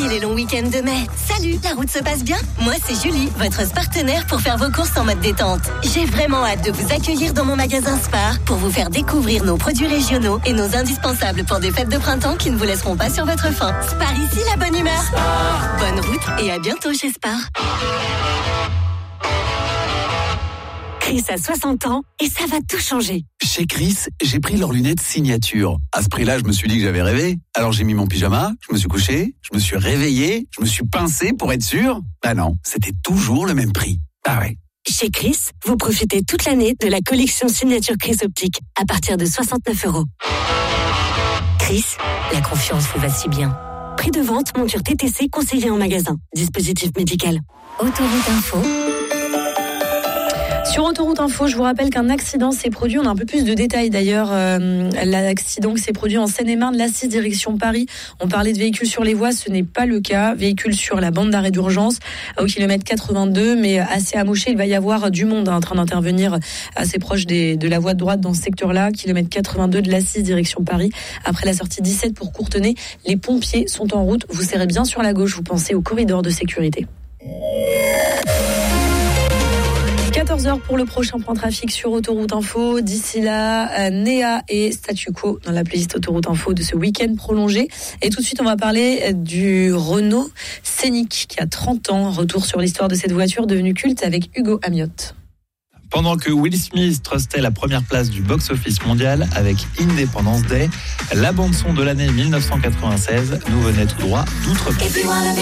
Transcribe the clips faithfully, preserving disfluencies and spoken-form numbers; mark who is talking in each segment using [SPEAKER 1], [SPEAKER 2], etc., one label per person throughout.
[SPEAKER 1] Voici les longs week-ends de mai. Salut, la route se passe bien? Moi, c'est Julie, votre partenaire pour faire vos courses en mode détente. J'ai vraiment hâte de vous accueillir dans mon magasin Spar pour vous faire découvrir nos produits régionaux et nos indispensables pour des fêtes de printemps qui ne vous laisseront pas sur votre faim. Spar ici, la bonne humeur. Spar. Bonne route et à bientôt chez Spar. Chris a soixante ans et ça va tout changer.
[SPEAKER 2] Chez Chris, j'ai pris leurs lunettes signature. À ce prix-là, je me suis dit que j'avais rêvé. Alors j'ai mis mon pyjama, je me suis couché, je me suis réveillé, je me suis pincé pour être sûr. Bah non, c'était toujours le même prix. Ah ouais.
[SPEAKER 1] Chez Chris, vous profitez toute l'année de la collection signature Chris Optique à partir de soixante-neuf euros. Chris, la confiance vous va si bien. Prix de vente, monture T T C conseillé en magasin. Dispositif médical. Autoroute Info.
[SPEAKER 3] Sur Autoroute Info, je vous rappelle qu'un accident s'est produit. On a un peu plus de détails d'ailleurs. Euh, l'accident qui s'est produit en Seine-et-Marne, l'A six direction Paris. On parlait de véhicules sur les voies, ce n'est pas le cas. Véhicules sur la bande d'arrêt d'urgence au kilomètre quatre-vingt-deux, mais assez amoché. Il va y avoir du monde hein, en train d'intervenir assez proche des, de la voie de droite dans ce secteur-là. Kilomètre quatre-vingt-deux de l'A six direction Paris. Après la sortie dix-sept pour Courtenay, les pompiers sont en route. Vous serrez bien sur la gauche, vous pensez au corridor de sécurité. quatorze heures pour le prochain point trafic sur Autoroute Info. D'ici là, Néa et Statu Quo dans la playlist Autoroute Info de ce week-end prolongé. Et tout de suite, on va parler du Renault Scénic qui a trente ans. Retour sur l'histoire de cette voiture devenue culte avec Hugo Amiotte.
[SPEAKER 4] Pendant que Will Smith trustait la première place du box-office mondial avec Independence Day, la bande-son de l'année dix-neuf cent quatre-vingt-seize nous venait tout droit d'outre-Tombe.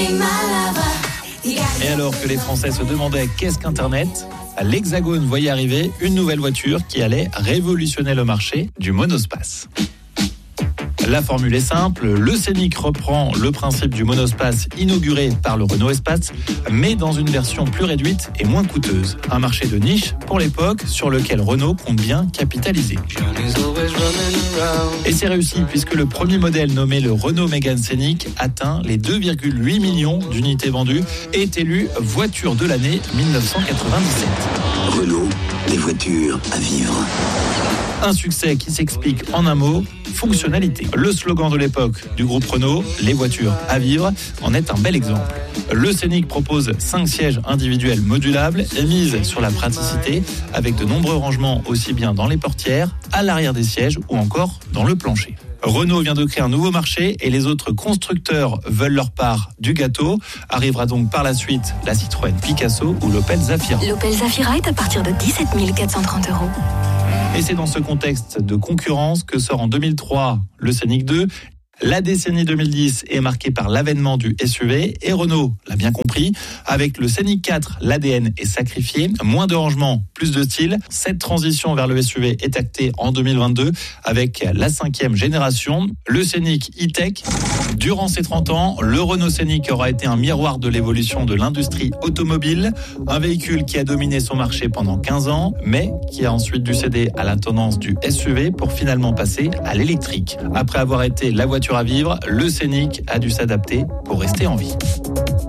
[SPEAKER 4] Et alors que les Français se demandaient qu'est-ce qu'Internet, l'Hexagone voyait arriver une nouvelle voiture qui allait révolutionner le marché du monospace. La formule est simple, le Scénic reprend le principe du monospace inauguré par le Renault Espace, mais dans une version plus réduite et moins coûteuse. Un marché de niche pour l'époque sur lequel Renault compte bien capitaliser. Et c'est réussi puisque le premier modèle nommé le Renault Mégane Scénic atteint les deux virgule huit millions d'unités vendues et est élu voiture de l'année dix-neuf cent quatre-vingt-dix-sept.
[SPEAKER 5] Renault, des voitures à vivre.
[SPEAKER 4] Un succès qui s'explique en un mot, fonctionnalité. Le slogan de l'époque du groupe Renault, les voitures à vivre, en est un bel exemple. Le Scénic propose cinq sièges individuels modulables et mise sur la praticité avec de nombreux rangements aussi bien dans les portières, à l'arrière des sièges ou encore dans le plancher. Renault vient de créer un nouveau marché et les autres constructeurs veulent leur part du gâteau. Arrivera donc par la suite la Citroën Picasso ou l'Opel Zafira.
[SPEAKER 1] L'Opel Zafira est à partir de dix-sept mille quatre cent trente euros.
[SPEAKER 4] Et c'est dans ce contexte de concurrence que sort en deux mille trois le Scénic deux. La décennie deux mille dix est marquée par l'avènement du S U V et Renault l'a bien compris. Avec le Scénic quatre, l'A D N est sacrifié. Moins de rangement, plus de style. Cette transition vers le S U V est actée en deux mille vingt-deux avec la cinquième génération, le Scénic E-Tech. Durant ces trente ans, le Renault Scénic aura été un miroir de l'évolution de l'industrie automobile. Un véhicule qui a dominé son marché pendant quinze ans, mais qui a ensuite dû céder à la tendance du S U V pour finalement passer à l'électrique. Après avoir été la voiture à vivre, le Scénic a dû s'adapter pour rester en vie.